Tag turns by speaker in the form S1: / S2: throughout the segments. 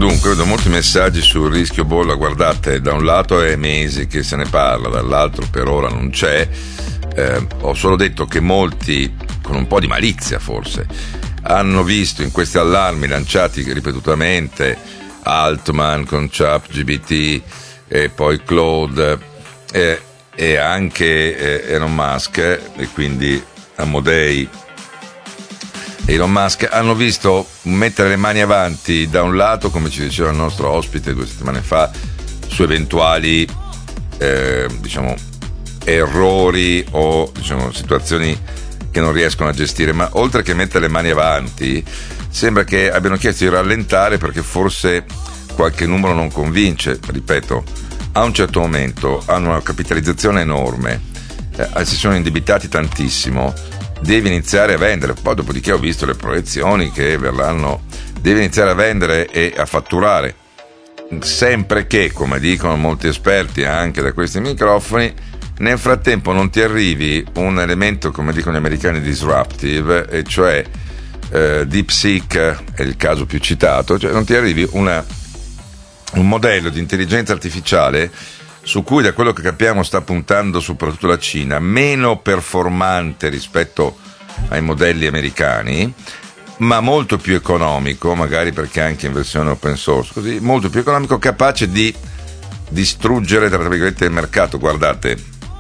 S1: Dunque, vedo molti messaggi sul rischio bolla. Guardate, da un lato è mesi che se ne parla, dall'altro per ora non c'è. Ho solo detto che molti, con un po' di malizia forse, hanno visto in questi allarmi lanciati ripetutamente, Altman con ChatGPT e poi Claude e anche Elon Musk, e quindi Amodei, Elon Musk, hanno visto mettere le mani avanti da un lato, come ci diceva il nostro ospite 2 settimane fa, su eventuali errori o situazioni che non riescono a gestire, ma oltre che mettere le mani avanti sembra che abbiano chiesto di rallentare perché forse qualche numero non convince. Ripeto, a un certo momento hanno una capitalizzazione enorme, si sono indebitati tantissimo, devi iniziare a vendere. Poi dopodiché ho visto le proiezioni che verranno, devi iniziare a vendere e a fatturare, sempre che, come dicono molti esperti anche da questi microfoni, nel frattempo non ti arrivi un elemento, come dicono gli americani, disruptive, e cioè DeepSeek è il caso più citato, cioè non ti arrivi un modello di intelligenza artificiale su cui, da quello che capiamo, sta puntando soprattutto la Cina, meno performante rispetto ai modelli americani, ma molto più economico, magari perché anche in versione open source, così, molto più economico, capace di distruggere, tra virgolette, il mercato. Guardate,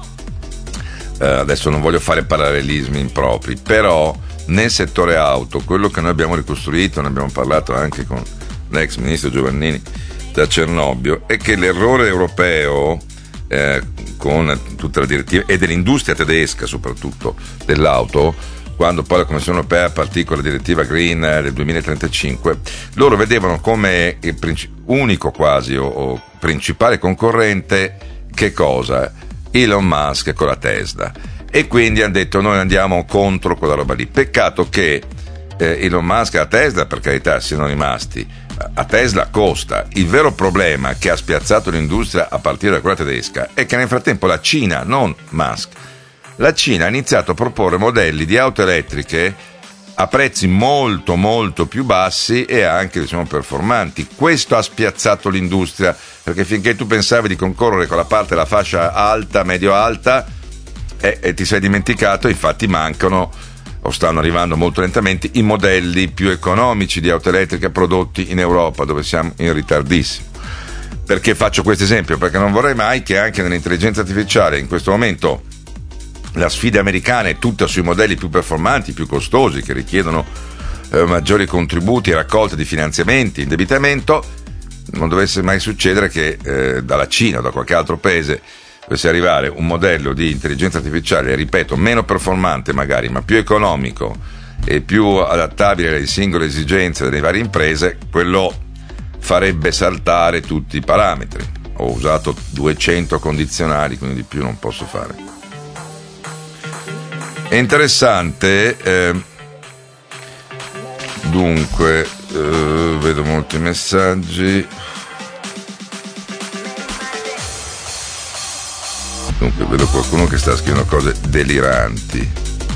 S1: adesso non voglio fare parallelismi impropri, però nel settore auto, quello che noi abbiamo ricostruito, ne abbiamo parlato anche con l'ex ministro Giovannini da Cernobbio, è che l'errore europeo con tutta la direttiva, e dell'industria tedesca soprattutto dell'auto, quando poi la Commissione europea partì con la direttiva Green del 2035, loro vedevano come il unico quasi o principale concorrente che cosa? Elon Musk con la Tesla, e quindi hanno detto noi andiamo contro quella roba lì. Peccato che Elon Musk e la Tesla, per carità, siano rimasti. A Tesla costa. Il vero problema che ha spiazzato l'industria a partire da quella tedesca è che nel frattempo la Cina, non Musk, la Cina ha iniziato a proporre modelli di auto elettriche a prezzi molto molto più bassi e anche performanti. Questo ha spiazzato l'industria, perché finché tu pensavi di concorrere con la parte della fascia alta, medio alta, e ti sei dimenticato, infatti mancano o stanno arrivando molto lentamente i modelli più economici di auto elettriche prodotti in Europa, dove siamo in ritardissimo. Perché faccio questo esempio? Perché non vorrei mai che anche nell'intelligenza artificiale in questo momento la sfida americana è tutta sui modelli più performanti, più costosi, che richiedono maggiori contributi e raccolta di finanziamenti, indebitamento. Non dovesse mai succedere che dalla Cina o da qualche altro paese dovesse arrivare un modello di intelligenza artificiale, ripeto, meno performante magari, ma più economico e più adattabile alle singole esigenze delle varie imprese. Quello farebbe saltare tutti i parametri. Ho usato 200 condizionali, quindi di più non posso fare. È interessante, dunque, vedo molti messaggi. Dunque, vedo qualcuno che sta scrivendo cose deliranti.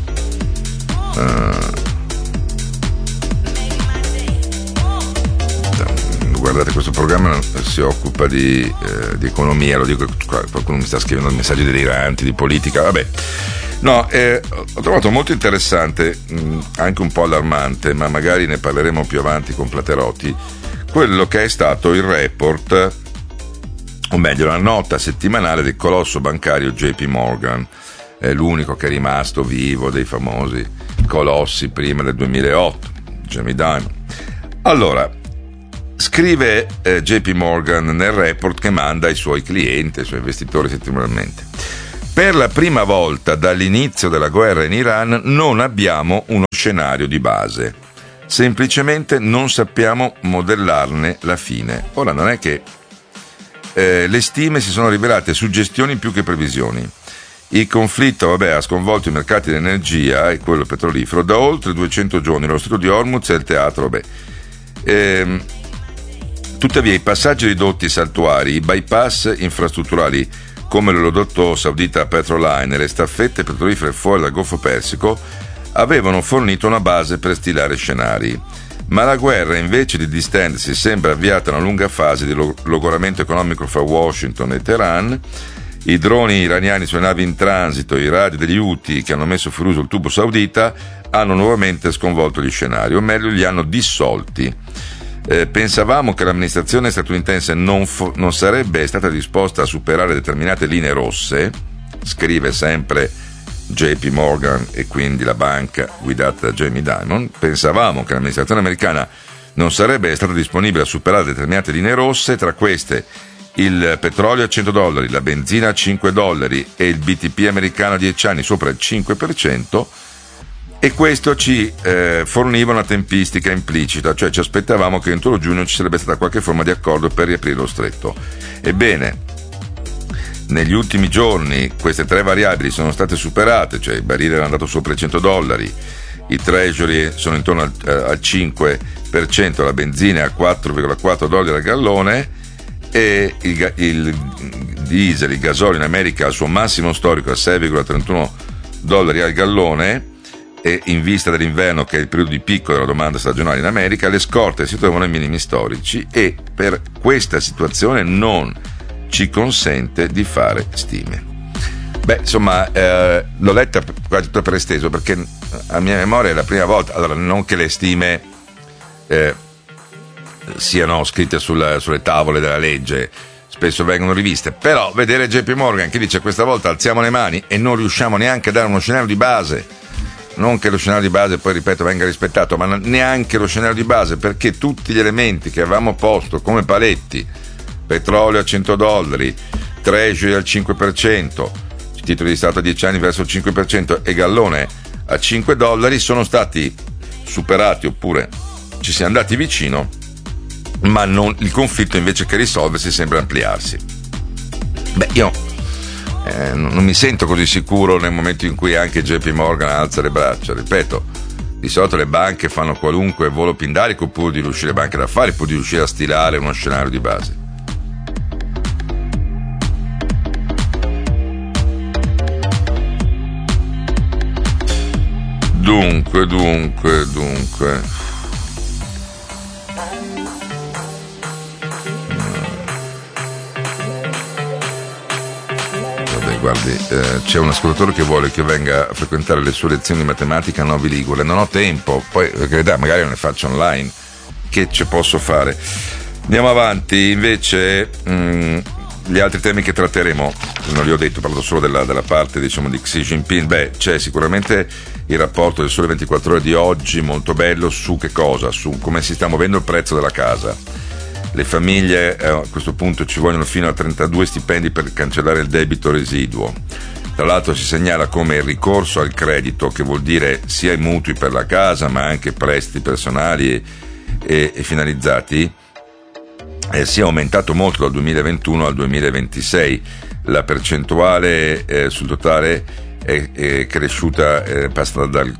S1: Guardate, questo programma si occupa di economia, lo dico, qualcuno mi sta scrivendo messaggi deliranti, di politica, vabbè. No, ho trovato molto interessante, anche un po' allarmante, ma magari ne parleremo più avanti con Platerotti, quello che è stato il report, o meglio la nota settimanale del colosso bancario JP Morgan, è l'unico che è rimasto vivo dei famosi colossi prima del 2008, Jamie Dimon. Allora, scrive JP Morgan nel report che manda ai suoi clienti, ai suoi investitori settimanalmente: per la prima volta dall'inizio della guerra in Iran non abbiamo uno scenario di base, semplicemente non sappiamo modellarne la fine. Ora, non è che le stime si sono rivelate suggestioni più che previsioni. Il conflitto ha sconvolto i mercati dell'energia e quello petrolifero da oltre 200 giorni. Lo Stretto di Hormuz è il teatro. Tuttavia i passaggi ridotti saltuari, i bypass infrastrutturali come l'oleodotto saudita Petroline e le staffette petrolifere fuori dal Golfo Persico avevano fornito una base per stilare scenari, ma la guerra, invece di distendersi, sembra avviata una lunga fase di logoramento economico fra Washington e Teheran. I droni iraniani sulle navi in transito, i radio degli Houthi che hanno messo fuori uso il tubo saudita hanno nuovamente sconvolto gli scenari, o meglio li hanno dissolti. Pensavamo che l'amministrazione statunitense non sarebbe stata disposta a superare determinate linee rosse, scrive sempre JP Morgan e quindi la banca guidata da Jamie Dimon. Pensavamo che l'amministrazione americana non sarebbe stata disponibile a superare determinate linee rosse, tra queste il petrolio a $100, la benzina a $5 e il BTP americano a 10 anni sopra il 5%, e questo ci forniva una tempistica implicita, cioè ci aspettavamo che entro giugno ci sarebbe stata qualche forma di accordo per riaprire lo stretto. Ebbene, negli ultimi giorni queste tre variabili sono state superate, cioè il barile era andato sopra i $100, i treasury sono intorno al 5%, la benzina è a $4,4 al gallone e il diesel, il gasolio in America al suo massimo storico a $6,31 al gallone, e in vista dell'inverno, che è il periodo di picco della domanda stagionale in America, le scorte si trovano ai minimi storici e per questa situazione non ci consente di fare stime. Beh, insomma, l'ho letta quasi tutta per esteso, perché a mia memoria è la prima volta, allora non che le stime siano scritte sulle tavole della legge, spesso vengono riviste, però vedere JP Morgan che dice questa volta alziamo le mani e non riusciamo neanche a dare uno scenario di base, non che lo scenario di base poi, ripeto, venga rispettato, ma neanche lo scenario di base, perché tutti gli elementi che avevamo posto come paletti, petrolio a $100, treasury al 5%, titoli di Stato a 10 anni verso il 5% e gallone a $5, sono stati superati, oppure ci siamo andati vicino, ma il conflitto invece che risolversi sembra ampliarsi. Beh, io non mi sento così sicuro nel momento in cui anche JP Morgan alza le braccia. Ripeto, di solito le banche fanno qualunque volo pindarico pur di riuscire, le banche d'affari, pur di riuscire a stilare uno scenario di base. Dunque. Guardi, c'è un ascoltatore che vuole che venga a frequentare le sue lezioni di matematica a Novi Ligure. Non ho tempo, poi per carità, magari le faccio online, che ci posso fare. Andiamo avanti, invece gli altri temi che tratteremo, non li ho detto, parlo solo della parte, diciamo, di Xi Jinping. Beh, c'è sicuramente il rapporto del Sole 24 Ore di oggi, molto bello, su che cosa? Su come si sta muovendo il prezzo della casa. Le famiglie a questo punto ci vogliono fino a 32 stipendi per cancellare il debito residuo. Tra l'altro si segnala come il ricorso al credito, che vuol dire sia i mutui per la casa ma anche prestiti personali e finalizzati, sia aumentato molto dal 2021 al 2026. La percentuale sul totale è cresciuta, passa dal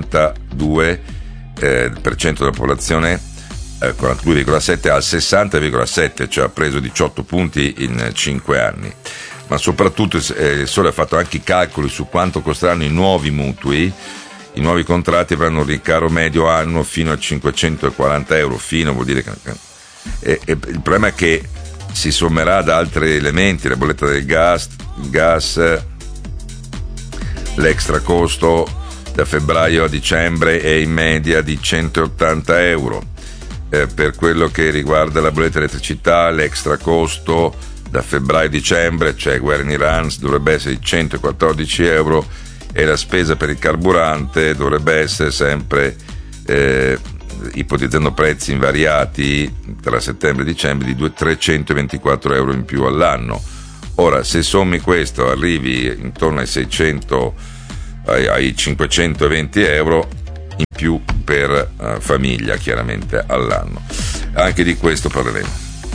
S1: 42% della popolazione, 42,7 al 60,7, cioè ha preso 18 punti in 5 anni. Ma soprattutto il Sole ha fatto anche i calcoli su quanto costeranno i nuovi mutui. I nuovi contratti avranno un rincaro medio annuo fino a €540, fino vuol dire che il problema è che si sommerà ad altri elementi, la bolletta del gas, l'extra costo da febbraio a dicembre è in media di €180. Per quello che riguarda la bolletta di elettricità, l'extra costo da febbraio a dicembre, cioè guerra in Iran, dovrebbe essere di €114, e la spesa per il carburante dovrebbe essere sempre, ipotizzando prezzi invariati tra settembre e dicembre, di €324 in più all'anno. Ora, se sommi questo arrivi intorno ai 600, ai €520 in più per famiglia, chiaramente, all'anno. Anche di questo parleremo.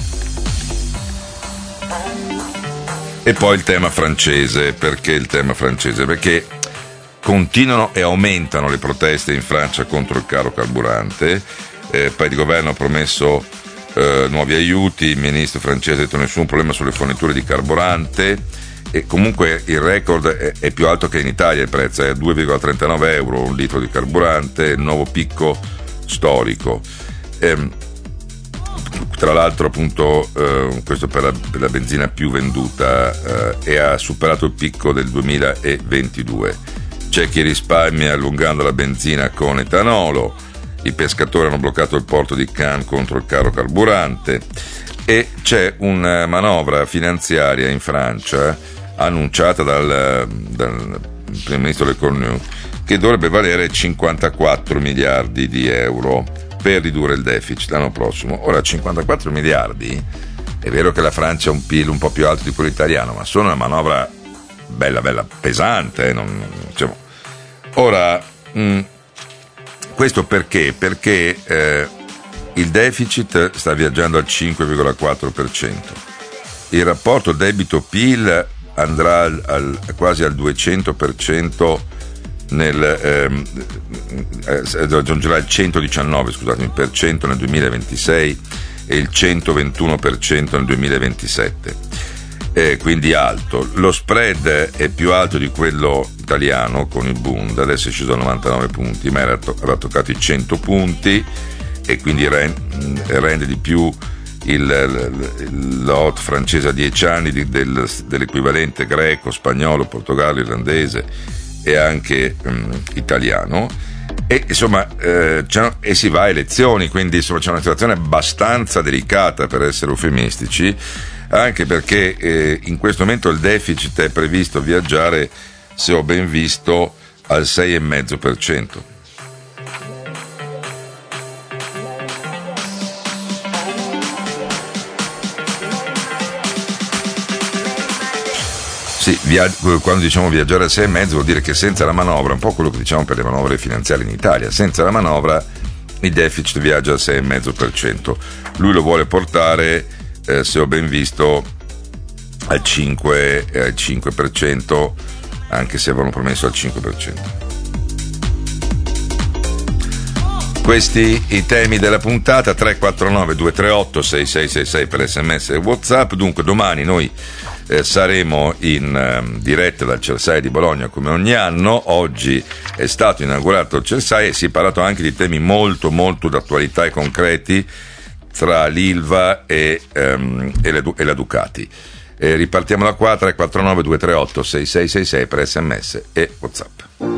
S1: E poi il tema francese. Perché il tema francese? Perché continuano e aumentano le proteste in Francia contro il caro carburante. Poi il governo ha promesso nuovi aiuti, il ministro francese ha detto nessun problema sulle forniture di carburante, e comunque il record è più alto che in Italia, il prezzo è €2,39 un litro di carburante, il nuovo picco storico. Tra l'altro appunto questo per la benzina più venduta, e ha superato il picco del 2022. C'è chi risparmia allungando la benzina con etanolo, i pescatori hanno bloccato il porto di Cannes contro il caro carburante, e c'è una manovra finanziaria in Francia annunciata dal primo ministro Lecornu che dovrebbe valere 54 miliardi di euro per ridurre il deficit l'anno prossimo. Ora, 54 miliardi, è vero che la Francia ha un PIL un po' più alto di quello italiano, ma sono una manovra bella pesante, ora questo perché? Perché il deficit sta viaggiando al 5,4%, il rapporto debito-PIL andrà quasi al 200%, raggiungerà il 119% nel 2026 e il 121% nel 2027. Quindi alto. Lo spread è più alto di quello italiano con il Bund, adesso è sceso a 99 punti, ma aveva toccato i 100 punti e quindi rende di più l'OAT francese a 10 anni dell'equivalente greco, spagnolo, portogallo, irlandese e anche italiano. E insomma e si va a elezioni, quindi insomma c'è una situazione abbastanza delicata, per essere eufemistici, anche perché in questo momento il deficit è previsto viaggiare, se ho ben visto, al 6,5%. Sì, quando diciamo viaggiare al 6,5 vuol dire che senza la manovra, un po' quello che diciamo per le manovre finanziarie in Italia, senza la manovra il deficit viaggia al 6,5%. Lui lo vuole portare, se ho ben visto, al 5%, anche se avevano promesso al 5%. Questi i temi della puntata. 349 238 6666 per SMS e WhatsApp. Dunque domani noi saremo in diretta dal CERSAI di Bologna come ogni anno. Oggi è stato inaugurato il CERSAI e si è parlato anche di temi molto d'attualità e concreti tra l'Ilva e la Ducati. Ripartiamo da qua. 349 238 6666 per SMS e WhatsApp.